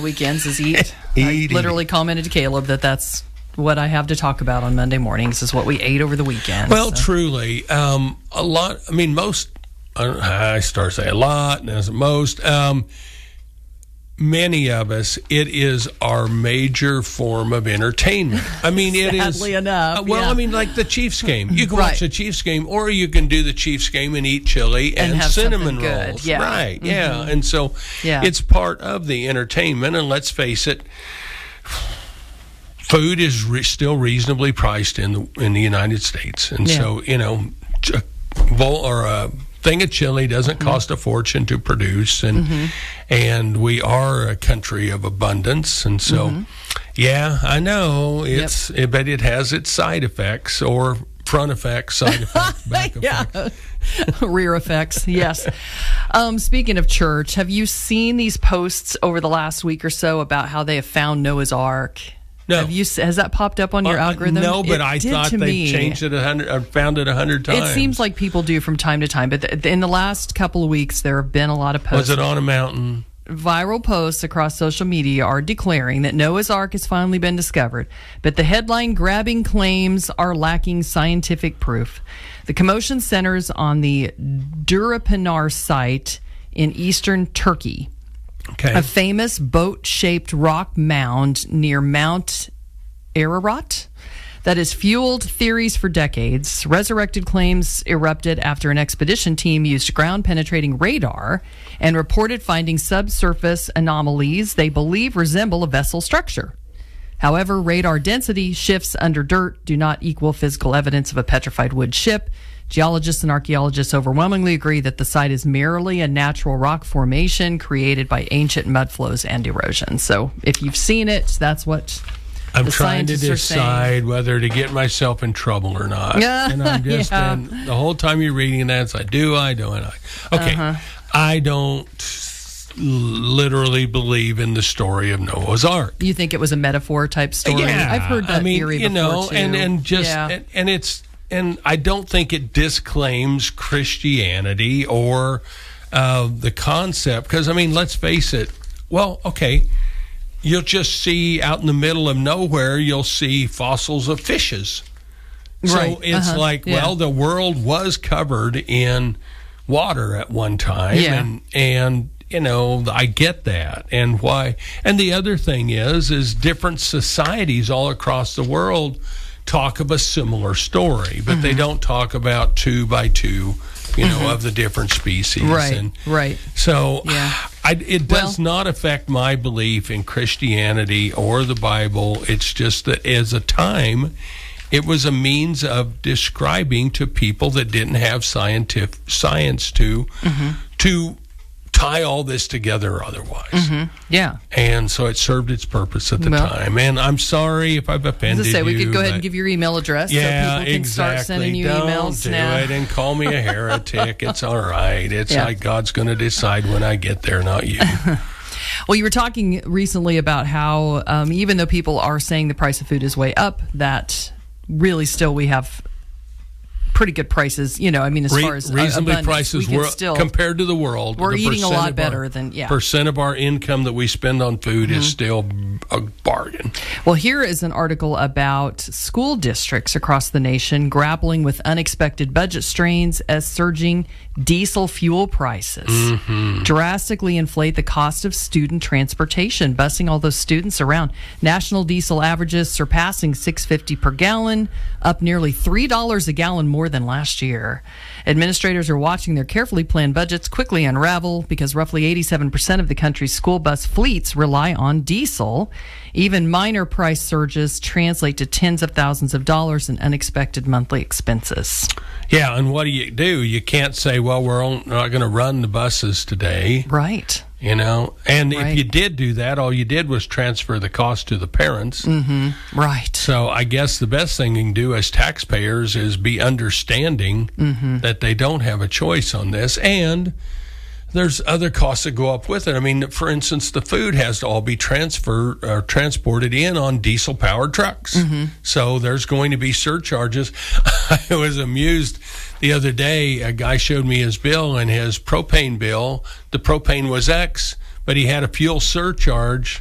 the weekends is eat. I literally commented to Caleb that's what I have to talk about on Monday mornings is what we ate over the weekend. Well, truly, a lot. I mean, most. I start to say a lot, and as most. Many of us, it is our major form of entertainment. I mean, it is. Sadly enough. Well, I mean, like the Chiefs game. You can watch the Chiefs game, or you can do the Chiefs game and eat chili and have cinnamon good. rolls. Yeah. Right, yeah. And so it's part of the entertainment. And let's face it, food is still reasonably priced in the United States. And so, a bowl or a thing of chili doesn't cost a fortune to produce, and we are a country of abundance, and so I know but it has its side effects or front effects, side effects, back effects. Rear effects, yes. Speaking of church, have you seen these posts over the last week or so about how they have found Noah's Ark? No. Has that popped up on your algorithm? No, but I thought they changed it found it 100 times. It seems like people do from time to time, but in the last couple of weeks, there have been a lot of posts. Was it on a mountain? Viral posts across social media are declaring that Noah's Ark has finally been discovered, but the headline-grabbing claims are lacking scientific proof. The commotion centers on the Durapinar site in eastern Turkey. Okay. A famous boat-shaped rock mound near Mount Ararat that has fueled theories for decades. Resurrected claims erupted after an expedition team used ground-penetrating radar and reported finding subsurface anomalies they believe resemble a vessel structure. However, radar density shifts under dirt do not equal physical evidence of a petrified wood ship. Geologists and archaeologists overwhelmingly agree that the site is merely a natural rock formation created by ancient mud flows and erosion. So if you've seen it, that's what I'm trying to decide whether to get myself in trouble or not. And I'm just the whole time you're reading that, it's like, do I? Okay, I don't literally believe in the story of Noah's Ark. You think it was a metaphor type story? Yeah, I've heard that theory before too. And I don't think it disclaims Christianity or the concept. Because, I mean, let's face it. Well, okay, you'll just see out in the middle of nowhere, you'll see fossils of fishes. So it's well, the world was covered in water at one time. Yeah. And I get that. And why. And the other thing is different societies all across the world talk of a similar story, but they don't talk about 2 by 2, of the different species. Right. So it does not affect my belief in Christianity or the Bible. It's just that as a time, it was a means of describing to people that didn't have science to tie all this together otherwise. Yeah. And so it served its purpose at the time. And I'm sorry if I've offended you. We could go ahead and give your email address so people can start sending you emails now. Don't do it and call me a heretic. It's all right. It's like God's going to decide when I get there, not you. Well, you were talking recently about how even though people are saying the price of food is way up, that really still we have pretty good prices, as far as reasonably abundance, prices compared to the world. We're eating a lot better than percent of our income that we spend on food is still a bargain. Well, here is an article about school districts across the nation grappling with unexpected budget strains as surging diesel fuel prices drastically inflate the cost of student transportation, busing all those students around. National diesel averages surpassing $6.50 per gallon, up nearly $3 a gallon more than last year. Administrators are watching their carefully planned budgets quickly unravel because roughly 87% of the country's school bus fleets rely on diesel. Even minor price surges translate to tens of thousands of dollars in unexpected monthly expenses. Yeah, and what do? You can't say, well, we're not going to run the buses today. Right. And if you did do that, all you did was transfer the cost to the parents. Right. So I guess the best thing you can do as taxpayers is be understanding that they don't have a choice on this. And there's other costs that go up with it. I mean, for instance, the food has to all be transported in on diesel-powered trucks. So there's going to be surcharges. I was amused the other day. A guy showed me his bill, and his propane bill, the propane was X, but he had a fuel surcharge